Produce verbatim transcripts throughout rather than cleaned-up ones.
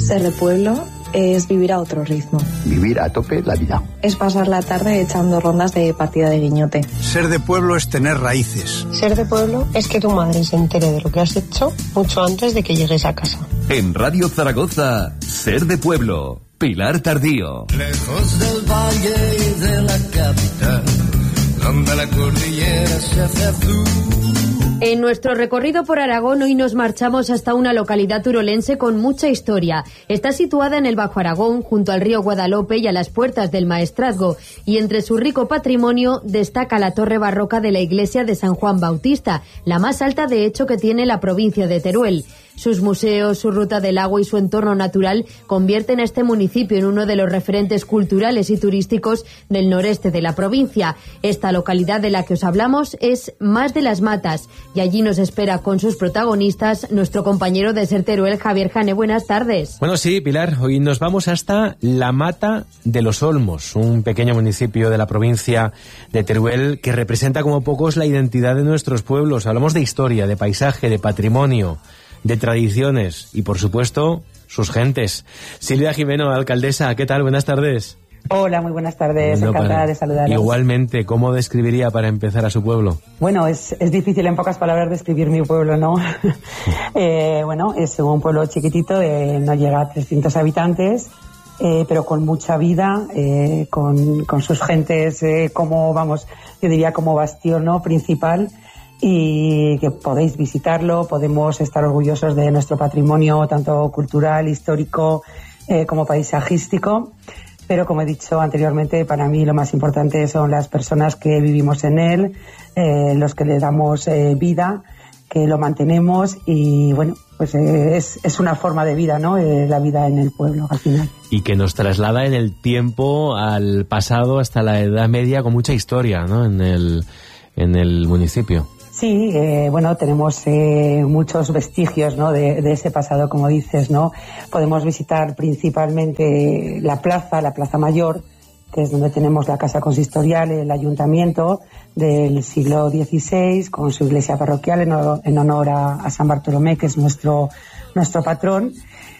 Ser de pueblo es vivir a otro ritmo. Vivir a tope la vida. Es pasar la tarde echando rondas de partida de guiñote. Ser de pueblo es tener raíces. Ser de pueblo es que tu madre se entere de lo que has hecho mucho antes de que llegues a casa. En Radio Zaragoza, Ser de pueblo, Pilar Tardío. Lejos del valle y de la capital, donde la cordillera se hace azul. En nuestro recorrido por Aragón hoy nos marchamos hasta una localidad urolense con mucha historia. Está situada en el Bajo Aragón, junto al río Guadalope y a las puertas del Maestrazgo, y entre su rico patrimonio destaca la torre barroca de la iglesia de San Juan Bautista, la más alta de hecho que tiene la provincia de Teruel. Sus museos, su ruta del agua y su entorno natural convierten a este municipio en uno de los referentes culturales y turísticos del noreste de la provincia. Esta localidad de la que os hablamos es Mas de las Matas, y allí nos espera con sus protagonistas nuestro compañero de Ser Teruel, Javier Jane. Buenas tardes. Bueno, sí, Pilar, hoy nos vamos hasta La Mata de los Olmos, un pequeño municipio de la provincia de Teruel que representa como pocos la identidad de nuestros pueblos. Hablamos de historia, de paisaje, de patrimonio, de tradiciones y, por supuesto, sus gentes. Silvia Jimeno, alcaldesa, ¿qué tal? Buenas tardes. Hola, muy buenas tardes, no, encantada para... de saludaros. Igualmente, ¿cómo describiría para empezar a su pueblo? Bueno, es, es difícil en pocas palabras describir mi pueblo, ¿no? eh, bueno, es un pueblo chiquitito, de, no llega a trescientos habitantes, eh, pero con mucha vida, eh, con, con sus gentes, eh, como, vamos, yo diría como bastión, ¿no?, principal, y que podéis visitarlo, podemos estar orgullosos de nuestro patrimonio, tanto cultural, histórico, eh, como paisajístico. Pero, como he dicho anteriormente, para mí lo más importante son las personas que vivimos en él, eh, los que le damos eh, vida, que lo mantenemos y, bueno, pues eh, es, es una forma de vida, ¿no?, eh, la vida en el pueblo, al final. Y que nos traslada en el tiempo al pasado, hasta la Edad Media, con mucha historia, ¿no?, en el, en el municipio. Sí, eh, bueno, tenemos eh, muchos vestigios, ¿no?, de, de ese pasado, como dices, ¿no? Podemos visitar principalmente la plaza, la Plaza Mayor, que es donde tenemos la casa consistorial, el ayuntamiento del siglo dieciséis, con su iglesia parroquial en, en honor a, a San Bartolomé, que es nuestro, nuestro patrón.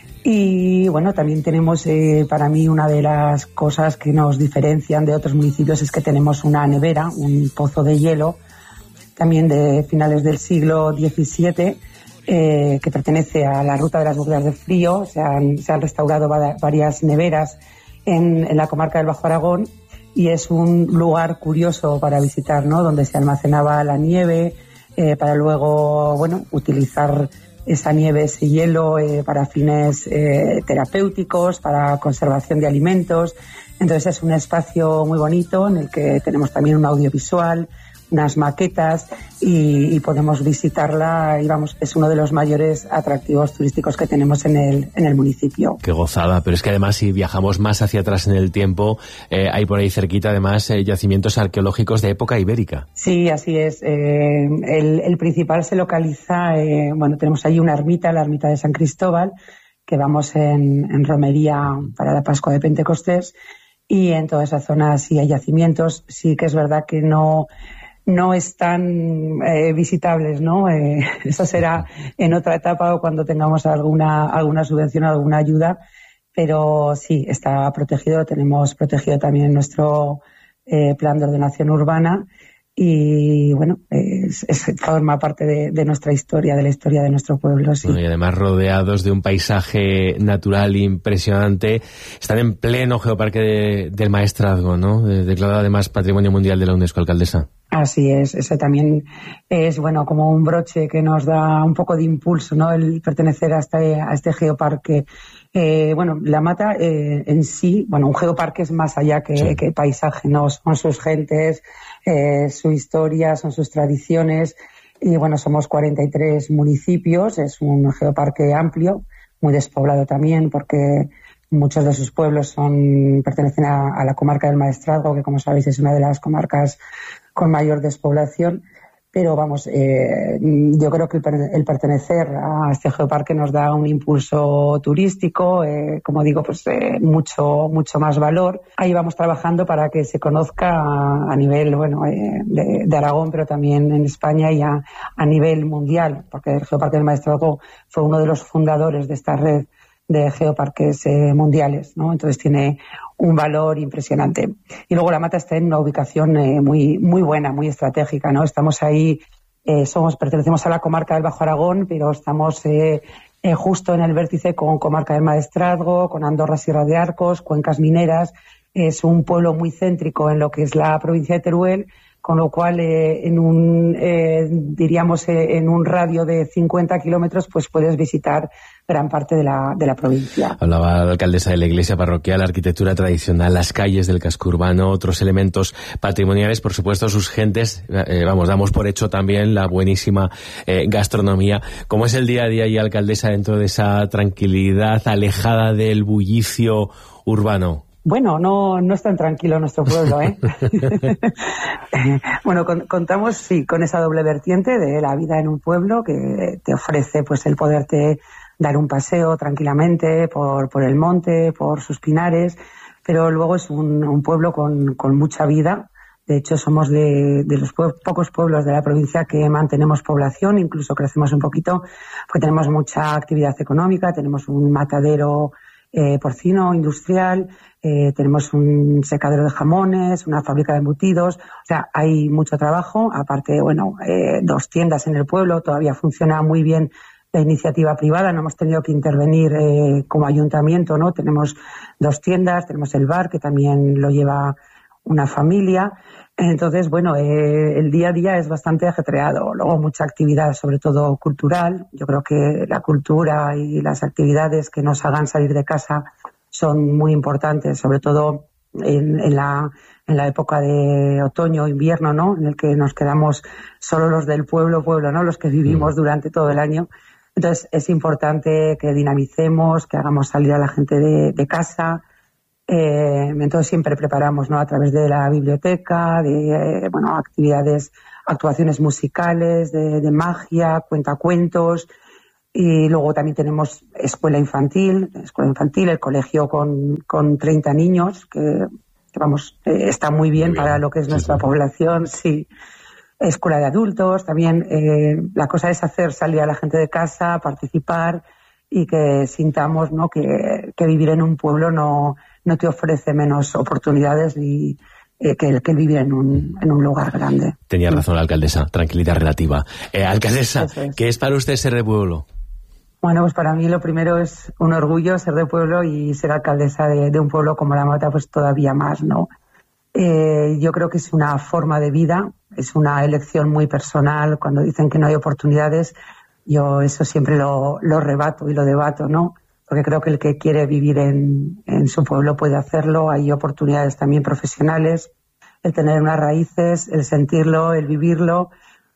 Y bueno, también tenemos, eh, para mí, una de las cosas que nos diferencian de otros municipios es que tenemos una nevera, un pozo de hielo, también de finales del siglo diecisiete, eh, que pertenece a la ruta de las burbujas de frío. Se han, se han restaurado va- varias neveras en, en la comarca del Bajo Aragón, y es un lugar curioso para visitar, ¿no?, donde se almacenaba la nieve, eh, para luego, bueno, utilizar esa nieve, ese hielo, eh, para fines eh, terapéuticos, para conservación de alimentos. Entonces es un espacio muy bonito en el que tenemos también un audiovisual, unas maquetas, y, y podemos visitarla, y vamos, es uno de los mayores atractivos turísticos que tenemos en el, en el municipio. Qué gozada, pero es que además si viajamos más hacia atrás en el tiempo, eh, hay por ahí cerquita además eh, yacimientos arqueológicos de época ibérica. Sí, así es. Eh, el, el principal se localiza, eh, bueno, tenemos allí una ermita, la ermita de San Cristóbal, que vamos en, en romería para la Pascua de Pentecostés, y en toda esa zona sí hay yacimientos. Sí que es verdad que no... no están eh, visitables, ¿no? Eh, eso será en otra etapa o cuando tengamos alguna alguna subvención o alguna ayuda, pero sí, está protegido. Tenemos protegido también nuestro eh, plan de ordenación urbana, y bueno, es, es, forma parte de, de nuestra historia, de la historia de nuestro pueblo, sí. Bueno, y además rodeados de un paisaje natural impresionante. Están en pleno geoparque de, del Maestrazgo, ¿no? Declarado además Patrimonio Mundial de la UNESCO, alcaldesa. Así es, eso también es, bueno, como un broche que nos da un poco de impulso, ¿no?, el pertenecer a este, a este geoparque. Eh, bueno, La Mata eh, en sí, bueno, un geoparque es más allá que, sí. que paisaje, ¿no? Son sus gentes, eh, su historia, son sus tradiciones, y bueno, somos cuarenta y tres municipios, es un geoparque amplio, muy despoblado también, porque muchos de sus pueblos son pertenecen a, a la comarca del Maestrazgo, que, como sabéis, es una de las comarcas con mayor despoblación. Pero vamos, eh, yo creo que el, el pertenecer a este geoparque nos da un impulso turístico, eh, como digo, pues eh, mucho mucho más valor. Ahí vamos trabajando para que se conozca a, a nivel, bueno, eh, de, de Aragón, pero también en España, y a, a nivel mundial, porque el Geoparque del Maestrazgo fue uno de los fundadores de esta red de geoparques eh, mundiales, ¿no? Entonces tiene un valor impresionante. Y luego La Mata está en una ubicación eh, muy muy buena, muy estratégica, ¿no? Estamos ahí, eh, somos pertenecemos a la comarca del Bajo Aragón, pero estamos eh, eh, justo en el vértice con comarca del Maestrazgo, con Andorra, Sierra de Arcos, cuencas mineras. Es un pueblo muy céntrico en lo que es la provincia de Teruel, con lo cual eh, en un eh, diríamos eh, en un radio de cincuenta kilómetros pues puedes visitar gran parte de la de la provincia. Hablaba la alcaldesa de la iglesia parroquial, la arquitectura tradicional, las calles del casco urbano, otros elementos patrimoniales, por supuesto sus gentes, eh, vamos, damos por hecho también la buenísima eh, gastronomía. ¿Cómo es el día a día y alcaldesa dentro de esa tranquilidad alejada del bullicio urbano? Bueno, no no es tan tranquilo nuestro pueblo, ¿eh? Bueno, con, contamos, sí, con esa doble vertiente de la vida en un pueblo que te ofrece pues el poderte dar un paseo tranquilamente por, por el monte, por sus pinares, pero luego es un, un pueblo con, con mucha vida. De hecho, somos de, de los pue- pocos pueblos de la provincia que mantenemos población, incluso crecemos un poquito, porque tenemos mucha actividad económica, tenemos un matadero eh, porcino industrial, eh, tenemos un secadero de jamones, una fábrica de embutidos, o sea, hay mucho trabajo. Aparte, bueno, eh, dos tiendas en el pueblo, todavía funciona muy bien la iniciativa privada, no hemos tenido que intervenir eh, como ayuntamiento, ¿no? Tenemos dos tiendas, tenemos el bar, que también lo lleva una familia. Entonces, bueno, eh, el día a día es bastante ajetreado. Luego mucha actividad, sobre todo cultural. Yo creo que la cultura y las actividades que nos hagan salir de casa son muy importantes, sobre todo en, en la en la época de otoño, invierno, ¿no? En el que nos quedamos solo los del pueblo, pueblo, ¿no? Los que vivimos durante todo el año. Entonces, es importante que dinamicemos, que hagamos salir a la gente de, de casa. Eh, entonces, siempre preparamos, ¿no? A través de la biblioteca, de, eh, bueno, actividades, actuaciones musicales, de, de magia, cuentacuentos. Y luego también tenemos escuela infantil, escuela infantil, el colegio con, con treinta niños, que, que vamos, eh, está muy bien, muy bien para lo que es nuestra sí, sí. población, sí. Escuela de adultos, también eh, la cosa es hacer salir a la gente de casa, participar y que sintamos, ¿no? que, que vivir en un pueblo no, no te ofrece menos oportunidades ni eh, que, que el vivir en un, en un lugar grande. Tenía razón la alcaldesa, tranquilidad relativa. Eh, alcaldesa, es. ¿Qué es para usted ser de pueblo? Bueno, pues para mí lo primero es un orgullo ser de pueblo y ser alcaldesa de, de un pueblo como La Mata, pues todavía más, ¿no? Eh, yo creo que es una forma de vida, es una elección muy personal. Cuando dicen que no hay oportunidades, yo eso siempre lo, lo rebato y lo debato, ¿no? Porque creo que el que quiere vivir en, en su pueblo puede hacerlo. Hay oportunidades también profesionales, el tener unas raíces, el sentirlo, el vivirlo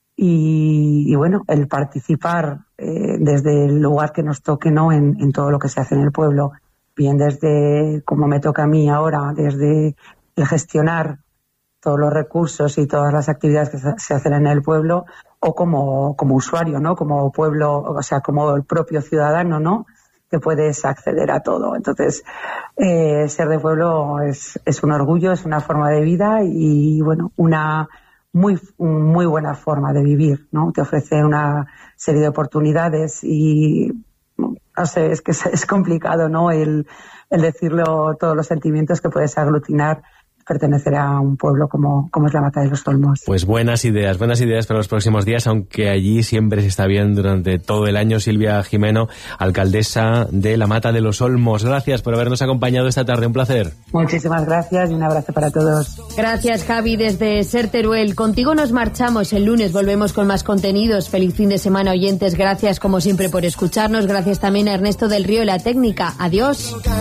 y, y bueno, el participar eh, desde el lugar que nos toque, ¿no? En, en todo lo que se hace en el pueblo. Bien desde, como me toca a mí ahora, desde el gestionar todos los recursos y todas las actividades que se hacen en el pueblo, o como, como usuario, ¿no? Como pueblo, o sea, como el propio ciudadano, ¿no? Que puedes acceder a todo. Entonces, eh, ser de pueblo es, es un orgullo, es una forma de vida y, bueno, una muy, muy buena forma de vivir, ¿no? Te ofrece una serie de oportunidades y, no sé, es que es, es complicado, ¿no? El, el decirlo, todos los sentimientos que puedes aglutinar pertenecer a un pueblo como, como es La Mata de los Olmos. Pues buenas ideas, buenas ideas para los próximos días, aunque allí siempre se está bien durante todo el año. Silvia Jimeno, alcaldesa de La Mata de los Olmos. Gracias por habernos acompañado esta tarde, un placer. Muchísimas gracias y un abrazo para todos. Gracias, Javi, desde Ser Teruel. Contigo nos marchamos, el lunes volvemos con más contenidos. Feliz fin de semana, oyentes. Gracias como siempre por escucharnos. Gracias también a Ernesto del Río y la técnica. Adiós.